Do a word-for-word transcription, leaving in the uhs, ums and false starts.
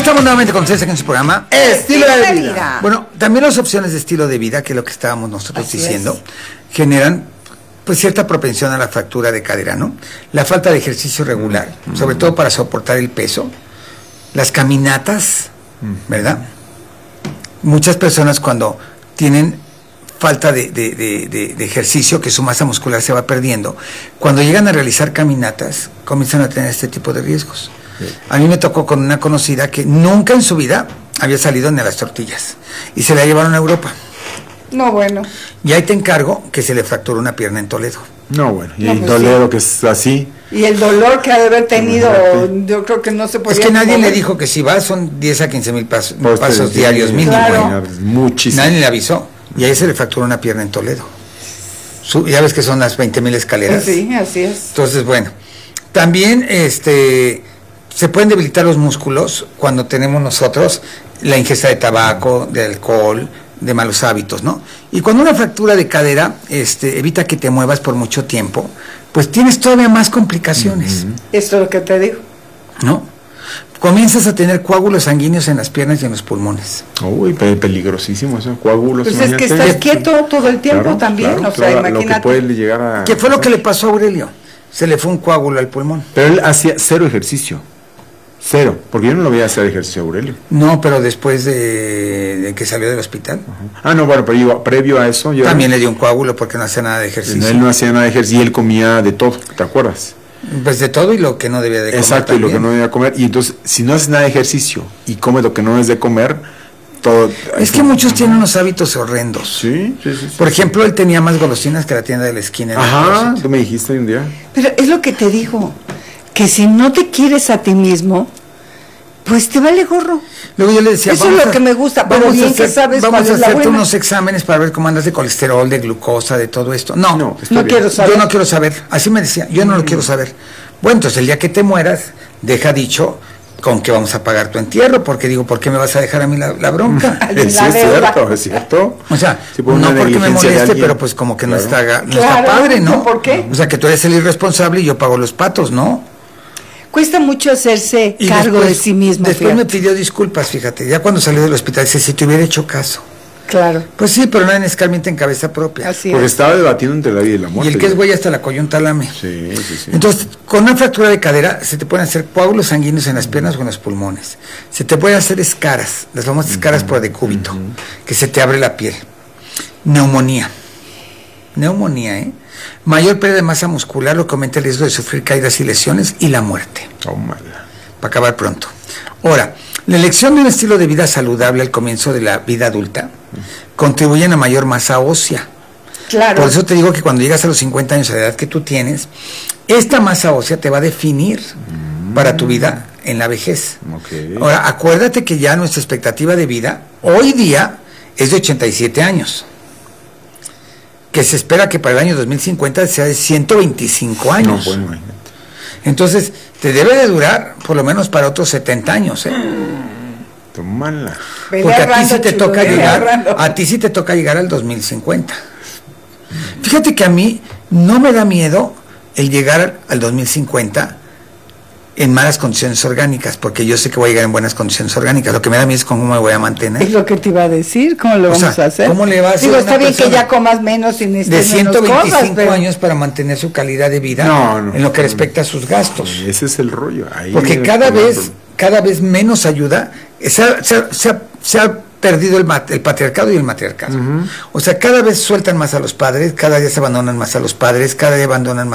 estamos nuevamente con ustedes aquí en su programa Estilo, estilo de, de vida. vida. Bueno, también las opciones de estilo de vida, que es lo que estábamos nosotros Así diciendo, es. generan pues cierta propensión a la fractura de cadera, ¿no? La falta de ejercicio regular, mm. sobre todo para soportar el peso, las caminatas, mm. ¿verdad? Muchas personas cuando tienen falta de, de, de, de, de ejercicio, que su masa muscular se va perdiendo, cuando llegan a realizar caminatas, comienzan a tener este tipo de riesgos. Sí. A mí me tocó con una conocida que nunca en su vida había salido ni a las tortillas, y se la llevaron a Europa. No, bueno. Y ahí te encargo que se le fracturó una pierna en Toledo. No, bueno, y no, el pues Toledo sí. que es así. Y el dolor que ha de haber tenido, yo creo que no se podía. Es que nadie mover. le dijo que si va son diez a quince mil pasos, Pues pasos sí, diarios sí, mínimo. Claro. Muchísimo. Nadie le avisó. Y ahí se le fracturó una pierna en Toledo. Su, ya ves que son las veinte mil escaleras. Sí, así es. Entonces, bueno, también este se pueden debilitar los músculos cuando tenemos nosotros la ingesta de tabaco, de alcohol, de malos hábitos, ¿no? Y cuando una fractura de cadera este, evita que te muevas por mucho tiempo, pues tienes todavía más complicaciones. Uh-huh. Esto es lo que te digo. ¿No? Comienzas a tener coágulos sanguíneos en las piernas y en los pulmones. Uy, pe- peligrosísimo eso, coágulos. Pues es que estás quieto todo el tiempo claro, también, claro, o sea, claro, imagínate. Lo que puede llegar a... ¿Qué fue lo que le pasó a Aurelio? Se le fue un coágulo al pulmón. Pero él hacía cero ejercicio. Cero, porque yo no lo veía hacer ejercicio a Aurelio. No, pero después de, de que salió del hospital. Uh-huh. Ah, no, bueno, pero yo, previo a eso... Yo también le dio un coágulo porque no hacía nada de ejercicio. Él no hacía nada de ejercicio y él comía de todo, ¿te acuerdas? Pues de todo y lo que no debía de comer. Exacto, también. y lo que no debía comer. Y entonces, si no haces nada de ejercicio y comes lo que no es de comer, todo... Es que muchos tienen unos hábitos horrendos. Sí, sí, sí. sí Por sí. ejemplo, él tenía más golosinas que la tienda de la esquina. Ajá, tú me dijiste un día. Pero es lo que te digo, que si no te quieres a ti mismo, pues te vale gorro. Luego yo le decía, eso es lo a, que me gusta, pero bien hacer, que sabes vamos cuál a es la hacerte buena. unos exámenes para ver cómo andas de colesterol, de glucosa, de todo esto. No, no, no quiero saber. Yo no quiero saber. Así me decía, yo no mm. lo quiero saber. Bueno, entonces el día que te mueras, deja dicho con que vamos a pagar tu entierro, porque digo, ¿por qué me vas a dejar a mí la, la bronca? Sí, es cierto, es cierto. O sea, sí, no porque me moleste, pero pues como que claro. no, está, no claro, está padre, ¿no? ¿Por qué? O sea, que tú eres el irresponsable y yo pago los patos, ¿no? Cuesta mucho hacerse y cargo después, de sí mismo. Después fíjate. me pidió disculpas, fíjate, ya cuando salió del hospital, dice, si te hubiera hecho caso. Claro. Pues sí, pero no en escarmiente en cabeza propia. Así Porque es. estaba debatiendo entre la vida y la muerte. Y el que es güey hasta la coyunta lame. Sí, sí, sí. Entonces, con una fractura de cadera se te pueden hacer coágulos sanguíneos en las piernas o en los pulmones. Se te pueden hacer escaras, las famosas escaras uh-huh. por decúbito, uh-huh. que se te abre la piel. Neumonía. Neumonía, ¿eh? Mayor pérdida de masa muscular, lo que aumenta el riesgo de sufrir caídas y lesiones y la muerte. Oh, mala. Para acabar pronto. Ahora, la elección de un estilo de vida saludable al comienzo de la vida adulta uh-huh. contribuyen a mayor masa ósea. Claro. Por eso te digo que cuando llegas a los cincuenta años, a la edad que tú tienes, esta masa ósea te va a definir mm. para tu vida en la vejez. Okay. Ahora, acuérdate que ya nuestra expectativa de vida hoy día es de ochenta y siete años. Que se espera que para el año dos mil cincuenta sea de ciento veinticinco años. No, bueno, entonces, te debe de durar por lo menos para otros setenta años, ¿eh? Tómala. Porque a ti sí te toca llegar, a ti sí te toca llegar al dos mil cincuenta. Fíjate que a mí no me da miedo el llegar al dos mil cincuenta en malas condiciones orgánicas, porque yo sé que voy a llegar en buenas condiciones orgánicas. Lo que me da miedo es cómo me voy a mantener. Es lo que te iba a decir, ¿cómo lo o vamos sea, a hacer? ¿Cómo le va a hacer Digo, está bien que ya persona comas menos y necesites de ciento veinticinco menos cosas, pero... años para mantener su calidad de vida no, no, en lo que no, respecta a sus gastos? Ese es el rollo. Ahí porque cada vez, cada vez menos ayuda. Se ha, se ha, se ha, se ha perdido el, mat, el patriarcado y el matriarcado. Uh-huh. O sea, cada vez sueltan más a los padres, cada día se abandonan más a los padres, cada día abandonan más